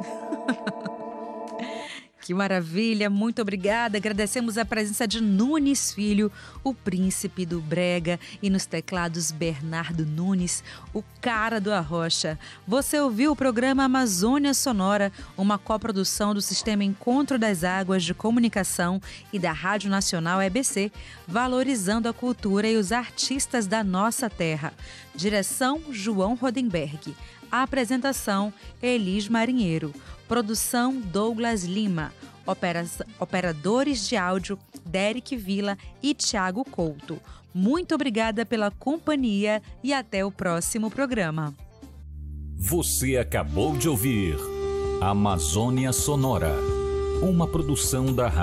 Que maravilha, muito obrigada. Agradecemos a presença de Nunes Filho, o príncipe do brega, e nos teclados Bernardo Nunes, o cara do Arrocha. Você ouviu o programa Amazônia Sonora, uma coprodução do Sistema Encontro das Águas de Comunicação e da Rádio Nacional EBC, valorizando a cultura e os artistas da nossa terra. Direção João Rodenberg. Apresentação Elis Marinheiro. Produção Douglas Lima. Operadores de áudio Derek Vila e Thiago Couto. Muito obrigada pela companhia e até o próximo programa. Você acabou de ouvir Amazônia Sonora, uma produção da Rádio